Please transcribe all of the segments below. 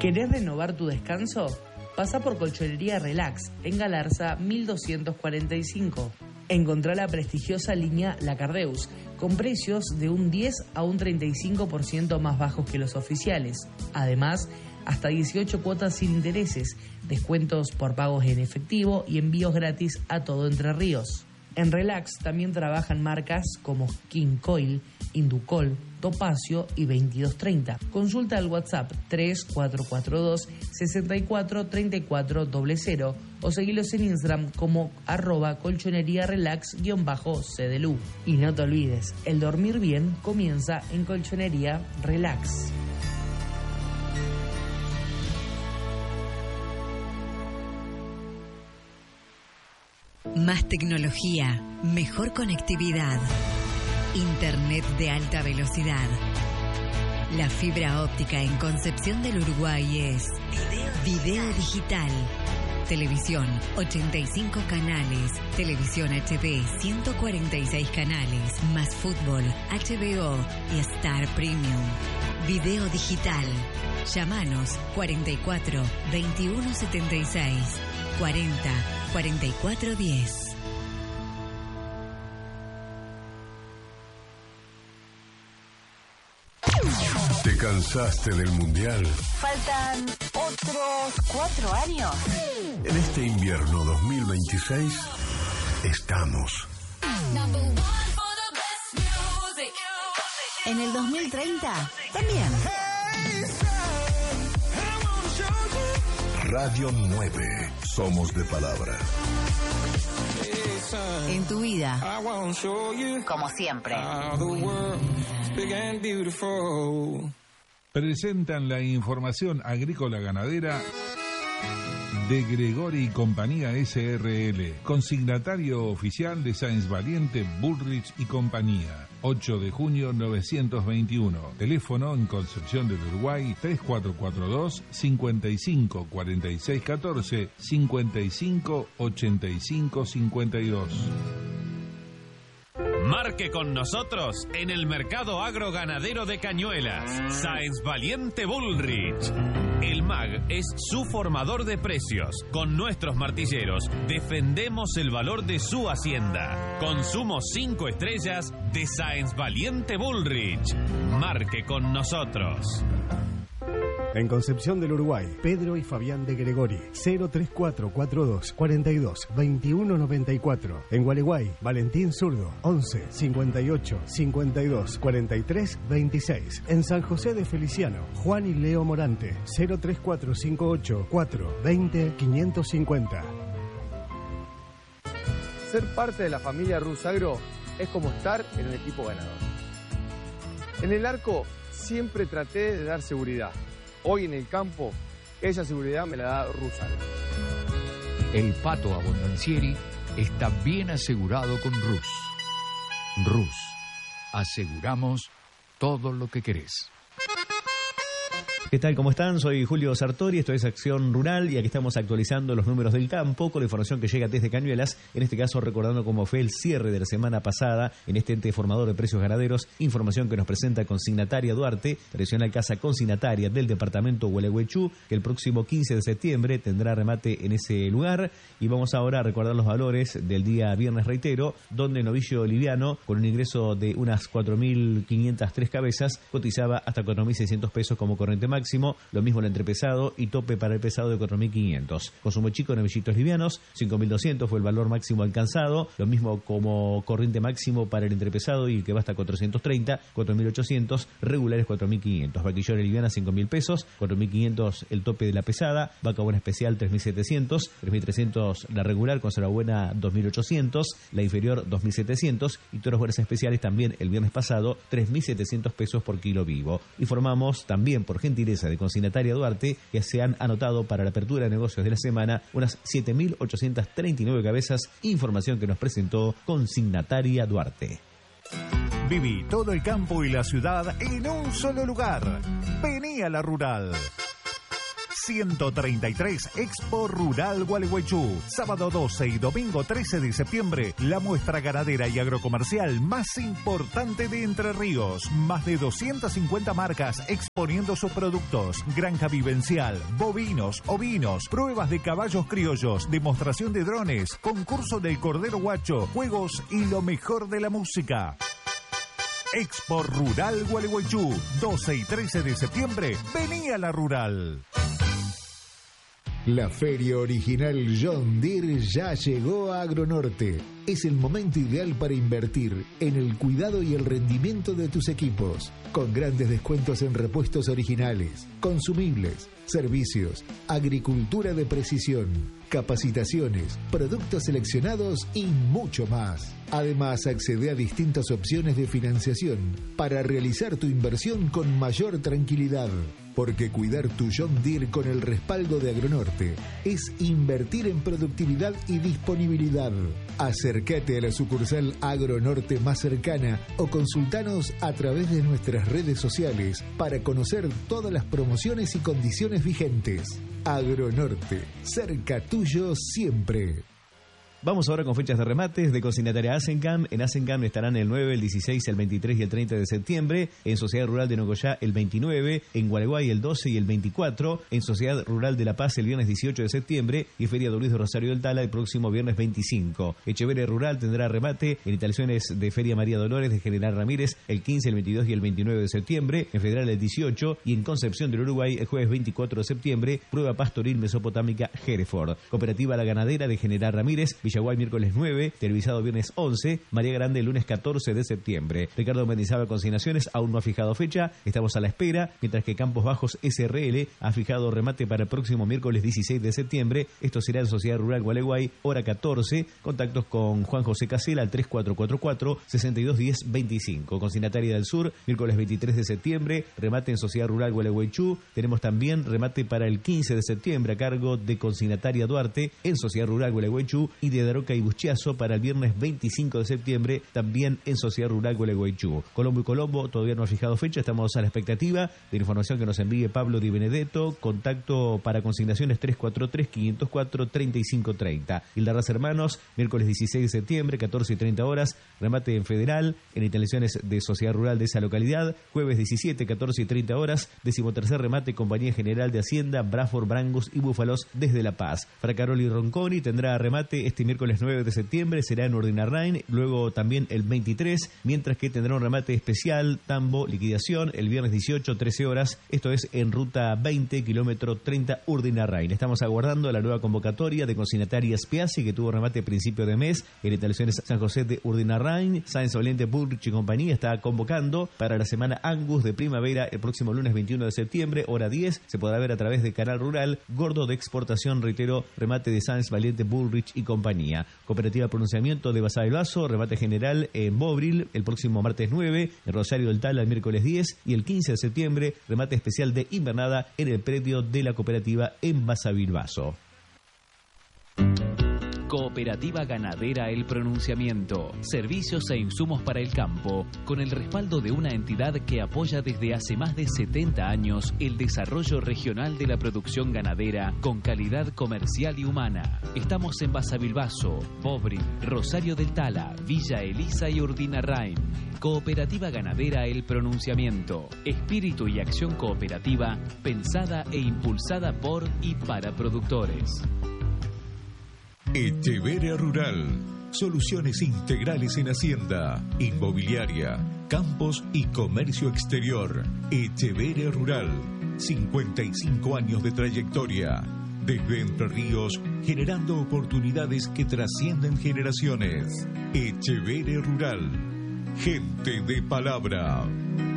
¿Querés renovar tu descanso? Pasa por Colchonería Relax, en Galarza 1245. Encontrá la prestigiosa línea La Cardeus, con precios de un 10 a un 35% más bajos que los oficiales. Además, hasta 18 cuotas sin intereses, descuentos por pagos en efectivo y envíos gratis a todo Entre Ríos. En Relax también trabajan marcas como King Coil, Inducol, Topacio y 2230. Consulta al WhatsApp 3442 643400 o seguilos en Instagram como @colchonería-relax_CDLU. Y no te olvides, el dormir bien comienza en Colchonería Relax. Más tecnología, mejor conectividad, internet de alta velocidad. La fibra óptica en Concepción del Uruguay es Video Digital. Televisión, 85 canales. Televisión HD, 146 canales. Más fútbol, HBO y Star Premium. Video Digital. Llámanos 44 21 76 40 44 10. ¿Te cansaste del mundial? Faltan otros 4 años. En este invierno 2026 estamos. En el 2030 también. Radio 9. Somos de palabra. En tu vida, como siempre. Presentan la información agrícola ganadera de Gregori y Compañía SRL, consignatario oficial de Sáenz Valiente, Bullrich y Compañía. 8 de junio 921. Teléfono en Concepción del Uruguay 3442 55 46 14 55 85 52. Marque con nosotros en el mercado agroganadero de Cañuelas. Sáenz Valiente Bullrich. El MAG es su formador de precios. Con nuestros martilleros defendemos el valor de su hacienda. Consumo 5 estrellas de Sáenz Valiente Bullrich. Marque con nosotros. En Concepción del Uruguay, Pedro y Fabián de Gregori, 03442 42 21 94. En Gualeguay, Valentín Zurdo, 11 58 52 43 26. En San José de Feliciano, Juan y Leo Morante, 03458 4 20 550. Ser parte de la familia Rusagro es como estar en un equipo ganador. En el arco siempre traté de dar seguridad. Hoy en el campo, esa seguridad me la da Rusagro. El pato abondancieri está bien asegurado con Rus. Rus, aseguramos todo lo que querés. ¿Qué tal? ¿Cómo están? Soy Julio Sartori, esto es Acción Rural y aquí estamos actualizando los números del campo con la información que llega desde Cañuelas, en este caso recordando cómo fue el cierre de la semana pasada en este ente formador de precios ganaderos, información que nos presenta Consignataria Duarte, tradicional casa consignataria del departamento Gualeguaychú, que el próximo 15 de septiembre tendrá remate en ese lugar. Y vamos ahora a recordar los valores del día viernes, reitero, donde novillo liviano con un ingreso de unas 4.503 cabezas cotizaba hasta 4.600 pesos como corriente máximo, lo mismo el entrepesado y tope para el pesado de 4.500. Consumo chico de novillitos livianos, 5.200 fue el valor máximo alcanzado, lo mismo como corriente máximo para el entrepesado y el que va hasta 430, 4.800, regulares 4.500. Vaquillones liviana 5.000 pesos, 4.500 el tope de la pesada, vaca buena especial 3.700, 3.300 la regular, conserva buena 2.800, la inferior 2.700 y toros buenas especiales también el viernes pasado 3.700 pesos por kilo vivo. Informamos también por gentileza de Consignataria Duarte que se han anotado para la apertura de negocios de la semana unas 7.839 cabezas, información que nos presentó Consignataria Duarte. Viví todo el campo y la ciudad en un solo lugar. Vení a La Rural. 133 Expo Rural Gualeguaychú. Sábado 12 y domingo 13 de septiembre, la muestra ganadera y agrocomercial más importante de Entre Ríos. Más de 250 marcas exponiendo sus productos. Granja vivencial, bovinos, ovinos, pruebas de caballos criollos, demostración de drones, concurso del Cordero Guacho, juegos y lo mejor de la música. Expo Rural Gualeguaychú, 12 y 13 de septiembre, vení a la Rural. La feria original John Deere ya llegó a Agronorte. Es el momento ideal para invertir en el cuidado y el rendimiento de tus equipos, con grandes descuentos en repuestos originales, consumibles, servicios, agricultura de precisión, capacitaciones, productos seleccionados y mucho más. Además, accede a distintas opciones de financiación para realizar tu inversión con mayor tranquilidad. Porque cuidar tu John Deere con el respaldo de Agronorte es invertir en productividad y disponibilidad. Acércate a la sucursal Agronorte más cercana o consultanos a través de nuestras redes sociales para conocer todas las promociones y condiciones vigentes. Agronorte, cerca tuyo siempre. Vamos ahora con fechas de remates de Consignataria Asencam. En Asencam estarán el 9, el 16, el 23 y el 30 de septiembre. En Sociedad Rural de Nogoyá el 29. En Gualeguay el 12 y el 24. En Sociedad Rural de La Paz el viernes 18 de septiembre. Y Feria de Luis de Rosario del Tala el próximo viernes 25. Echeverre Rural tendrá remate en instalaciones de Feria María Dolores de General Ramírez el 15, el 22 y el 29 de septiembre. En Federal el 18. Y en Concepción del Uruguay el jueves 24 de septiembre. Prueba pastoril mesopotámica Hereford. Cooperativa La Ganadera de General Ramírez. Villaguay miércoles 9, televisado viernes 11, María Grande el lunes 14 de septiembre. Ricardo Mendizábal Consignaciones aún no ha fijado fecha, estamos a la espera, mientras que Campos Bajos SRL ha fijado remate para el próximo miércoles 16 de septiembre. Esto será en Sociedad Rural Gualeguay, hora 14. Contactos con Juan José Casela al 3444-621025. Consignataria del Sur, miércoles 23 de septiembre, remate en Sociedad Rural Gualeguaychú. Tenemos también remate para el 15 de septiembre a cargo de Consignataria Duarte en Sociedad Rural Gualeguaychú y de Daroca y Buchiazo para el viernes 25 de septiembre, también en Sociedad Rural Gualeguaychú. Colombo y Colombo todavía no ha fijado fecha, estamos a la expectativa de información que nos envíe Pablo Di Benedetto. Contacto para consignaciones 343-504-3530. Hildarraz Hermanos, miércoles 16 de septiembre, 14 y 30 horas, remate en Federal, en instalaciones de Sociedad Rural de esa localidad. Jueves 17, 14 y 30 horas, 13º remate Compañía General de Hacienda, Braford, Brangus y Búfalos desde La Paz. Fracaroli Ronconi tendrá remate este miércoles 9 de septiembre, será en Urdinarrain, luego también el 23, mientras que tendrá un remate especial, Tambo, liquidación, el viernes 18, 13 horas, esto es en ruta 20, kilómetro 30, Urdinarrain. Estamos aguardando la nueva convocatoria de Consignataria Spiazzi, que tuvo remate a principio de mes en instalaciones San José de Urdinarrain. Sáenz Valiente Bullrich y compañía está convocando para la semana Angus de primavera el próximo lunes 21 de septiembre, hora 10, se podrá ver a través de Canal Rural, gordo de exportación, reitero, remate de Sáenz Valiente Bullrich y compañía. Cooperativa Pronunciamiento de Basada del Vaso, remate general en Bobril el próximo martes 9, en Rosario del Tala el miércoles 10 y el 15 de septiembre, remate especial de invernada en el predio de la cooperativa en Basavilbaso. Cooperativa Ganadera El Pronunciamiento. Servicios e insumos para el campo, con el respaldo de una entidad que apoya desde hace más de 70 años el desarrollo regional de la producción ganadera con calidad comercial y humana. Estamos en Basavilbaso, Bobril, Rosario del Tala, Villa Elisa y Urdinarrain. Cooperativa Ganadera El Pronunciamiento. Espíritu y acción cooperativa pensada e impulsada por y para productores. Echeverre Rural. Soluciones integrales en hacienda, inmobiliaria, campos y comercio exterior. Echeverre Rural. 55 años de trayectoria. Desde Entre Ríos, generando oportunidades que trascienden generaciones. Echeverre Rural. Gente de palabra.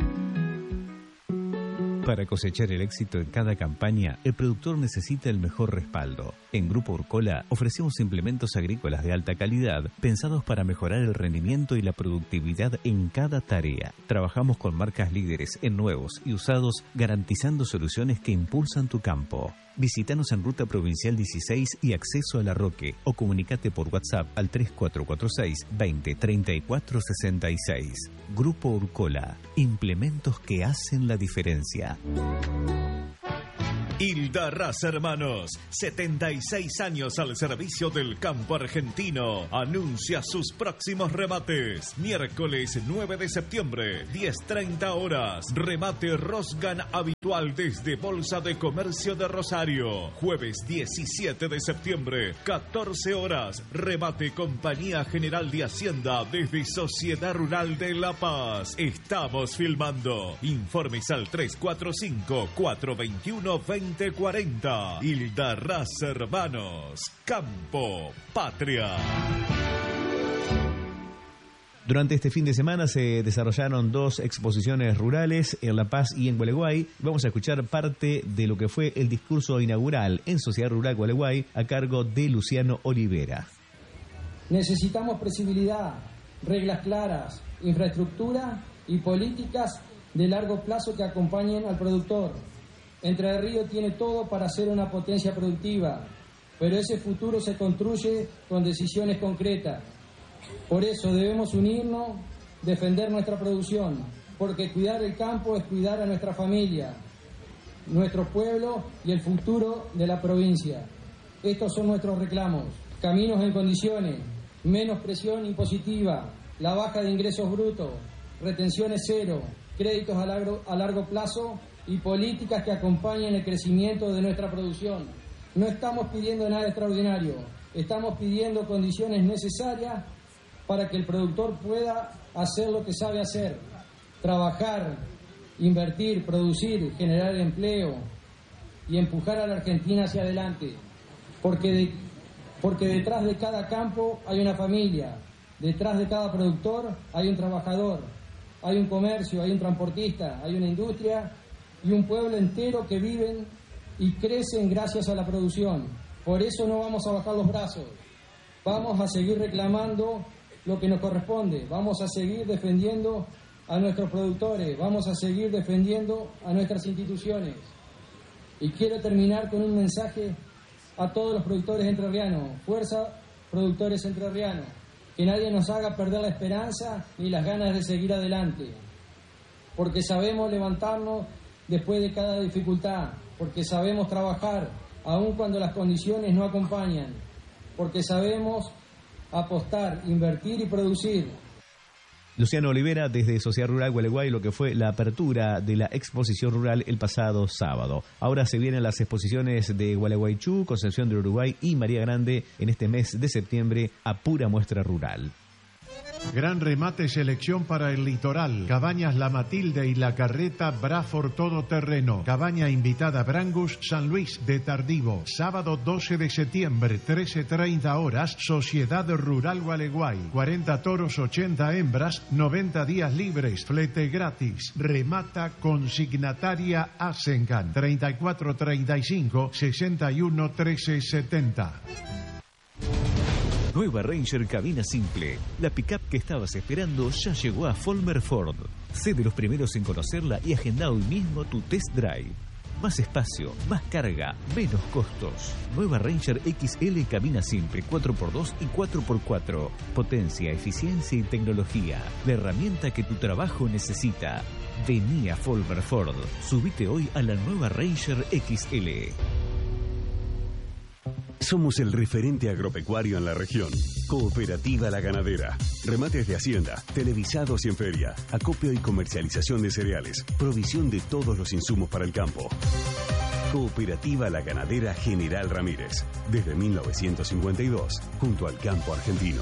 Para cosechar el éxito en cada campaña, el productor necesita el mejor respaldo. En Grupo Urcola ofrecemos implementos agrícolas de alta calidad pensados para mejorar el rendimiento y la productividad en cada tarea. Trabajamos con marcas líderes en nuevos y usados, garantizando soluciones que impulsan tu campo. Visítanos en Ruta Provincial 16 y Acceso a La Roque o comunicate por WhatsApp al 3446 20 34 66. Grupo Urcola, implementos que hacen la diferencia. Hilda Raz Hermanos, 76 años al servicio del campo argentino. Anuncia sus próximos remates. Miércoles 9 de septiembre, 10:30 horas. Remate Rosgan habitual desde Bolsa de Comercio de Rosario. Jueves 17 de septiembre, 14 horas. Remate Compañía General de Hacienda desde Sociedad Rural de La Paz. Estamos filmando. Informes al 345-421-2040. Hilda Raz Hermanos. Campo, patria. Durante este fin de semana se desarrollaron 2 exposiciones rurales en La Paz y en Gualeguay. Vamos a escuchar parte de lo que fue el discurso inaugural en Sociedad Rural Gualeguay a cargo de Luciano Olivera. Necesitamos previsibilidad, reglas claras, infraestructura y políticas de largo plazo que acompañen al productor. Entre Ríos tiene todo para ser una potencia productiva, pero ese futuro se construye con decisiones concretas. Por eso debemos unirnos, defender nuestra producción, porque cuidar el campo es cuidar a nuestra familia, nuestro pueblo y el futuro de la provincia. Estos son nuestros reclamos: caminos en condiciones, menos presión impositiva, la baja de ingresos brutos, retenciones cero, créditos a largo plazo y políticas que acompañen el crecimiento de nuestra producción. No estamos pidiendo nada extraordinario, estamos pidiendo condiciones necesarias para que el productor pueda hacer lo que sabe hacer: trabajar, invertir, producir, generar empleo y empujar a la Argentina hacia adelante. Porque detrás de cada campo hay una familia, detrás de cada productor hay un trabajador, hay un comercio, hay un transportista, hay una industria y un pueblo entero que viven y crecen gracias a la producción. Por eso no vamos a bajar los brazos, vamos a seguir reclamando lo que nos corresponde, vamos a seguir defendiendo a nuestros productores, vamos a seguir defendiendo a nuestras instituciones. Y quiero terminar con un mensaje a todos los productores entrerrianos: fuerza, productores entrerrianos, que nadie nos haga perder la esperanza ni las ganas de seguir adelante, porque sabemos levantarnos después de cada dificultad, porque sabemos trabajar aun cuando las condiciones no acompañan, porque sabemos apostar, invertir y producir. Luciano Olivera desde Sociedad Rural Gualeguay, lo que fue la apertura de la exposición rural el pasado sábado. Ahora se vienen las exposiciones de Gualeguaychú, Concepción del Uruguay y María Grande en este mes de septiembre a pura muestra rural. Gran remate selección para el litoral. Cabañas La Matilde y La Carreta Braford todoterreno. Cabaña invitada Brangus San Luis de Tardivo. Sábado 12 de septiembre, 13:30 horas, Sociedad Rural Gualeguay. 40 toros, 80 hembras, 90 días libres, flete gratis. Remata consignataria Asencan. 3435 61 13 70. Nueva Ranger cabina simple. La pickup que estabas esperando ya llegó a Folmer Ford. Sé de los primeros en conocerla y agenda hoy mismo tu test drive. Más espacio, más carga, menos costos. Nueva Ranger XL cabina simple 4x2 y 4x4. Potencia, eficiencia y tecnología. La herramienta que tu trabajo necesita. Vení a Folmer Ford. Subite hoy a la Nueva Ranger XL. Somos el referente agropecuario en la región. Cooperativa La Ganadera. Remates de hacienda, televisados y en feria, acopio y comercialización de cereales, provisión de todos los insumos para el campo. Cooperativa La Ganadera General Ramírez. Desde 1952, junto al campo argentino.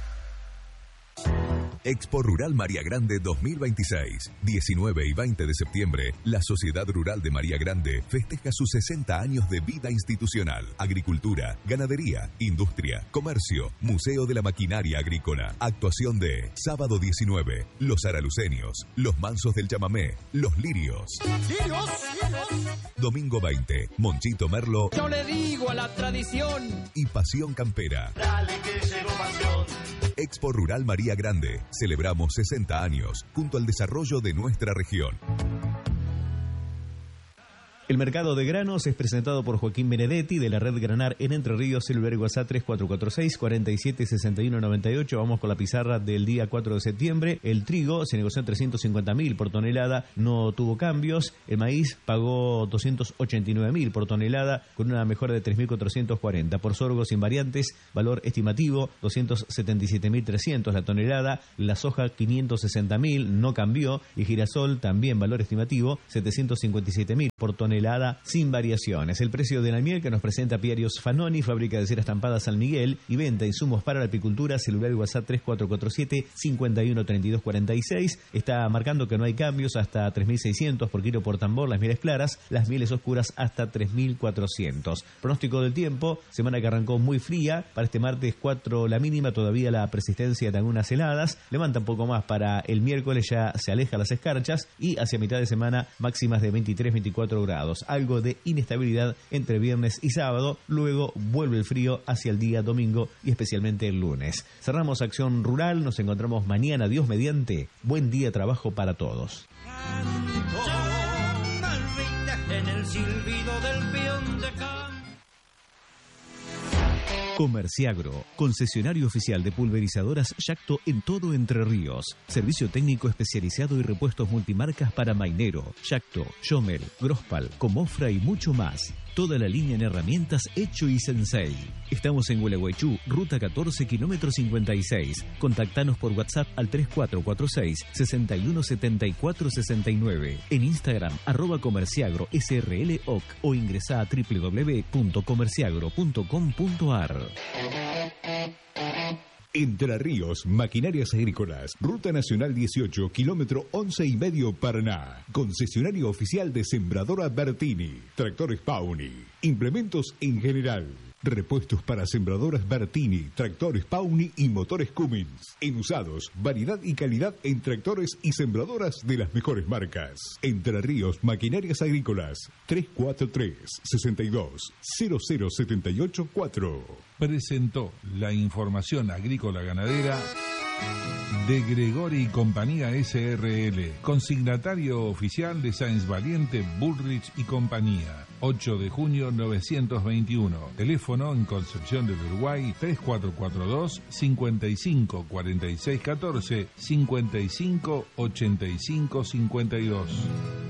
Expo Rural María Grande 2026. 19 y 20 de septiembre, la Sociedad Rural de María Grande festeja sus 60 años de vida institucional. Agricultura, ganadería, industria, comercio, Museo de la Maquinaria Agrícola. Actuación de sábado 19, Los Araluceños, Los Mansos del Chamamé, Los Lirios. ¡Lirios! Domingo 20, Monchito Merlo. Yo le digo a la tradición. Y Pasión Campera. Dale que llegó Pasión. Expo Rural María Grande. Celebramos 60 años junto al desarrollo de nuestra región. El mercado de granos es presentado por Joaquín Benedetti de la red Granar en Entre Ríos, celular y WhatsApp 3446-476198. Vamos con la pizarra del día 4 de septiembre. El trigo se negoció en 350.000 por tonelada, no tuvo cambios. El maíz pagó 289.000 por tonelada con una mejora de 3.440. Por sorgo sin variantes, valor estimativo 277.300 la tonelada. La soja 560.000, no cambió. Y girasol también valor estimativo 757.000 por tonelada sin variaciones. El precio de la miel que nos presenta Piarios Fanoni, fábrica de cera estampada San Miguel y venta de insumos para la apicultura, celular y WhatsApp 3447-513246. Está marcando que no hay cambios hasta 3.600 por kilo por tambor las mieles claras, las mieles oscuras hasta 3.400. Pronóstico del tiempo, semana que arrancó muy fría, para este martes 4 la mínima, todavía la persistencia de algunas heladas, levanta un poco más para el miércoles, ya se aleja las escarchas y hacia mitad de semana máximas de 23-24 grados. Algo de inestabilidad entre viernes y sábado, luego vuelve el frío hacia el día domingo y especialmente el lunes. Cerramos Acción Rural, nos encontramos mañana, Dios mediante. Buen día, trabajo para todos. En el silbido del peón de Comerciagro, concesionario oficial de pulverizadoras Yacto en todo Entre Ríos. Servicio técnico especializado y repuestos multimarcas para Mainero, Yacto, Yomel, Grospal, Comofra y mucho más. Toda la línea en herramientas Hecho y Sensei. Estamos en Gualeguaychú, ruta 14, kilómetro 56. Contactanos por WhatsApp al 3446-617469. En Instagram, @comerciagro SRLOC o ingresá a www.comerciagro.com.ar. Entre Ríos, Maquinarias Agrícolas, Ruta Nacional 18, kilómetro 11,5 Paraná. Concesionario oficial de Sembradora Bertini, Tractores Pauni, implementos en general. Repuestos para sembradoras Bertini, tractores Pauni y motores Cummins. En usados, variedad y calidad en tractores y sembradoras de las mejores marcas. Entre Ríos, Maquinarias Agrícolas, 343-62-00784. Presentó la información agrícola ganadera de Gregori y Compañía SRL, consignatario oficial de Sáenz Valiente, Bullrich y Compañía. 8 de junio 921. Teléfono en Concepción del Uruguay 3442 55 46 14 55 85 52.